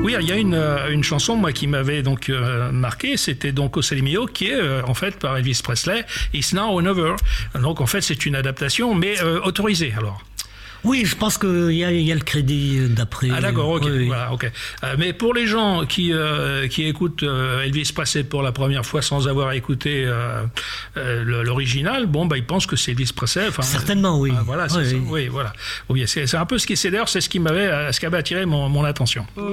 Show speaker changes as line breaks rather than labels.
Oui, il y a une chanson moi qui m'avait donc marqué, c'était donc Osseli Mio, qui est en fait par Elvis Presley, It's Now or Never. Donc en fait c'est une adaptation, mais autorisée alors.
Oui, je pense qu'il y a le crédit d'après.
Ah d'accord, ok.
Oui.
Voilà, ok. Mais pour les gens qui écoutent Elvis Presley pour la première fois sans avoir écouté l'original, bon bah ils pensent que c'est Elvis Presley.
Certainement, oui.
Voilà, c'est ça. Oui, voilà. Oui, c'est un peu ce qui avait attiré mon attention.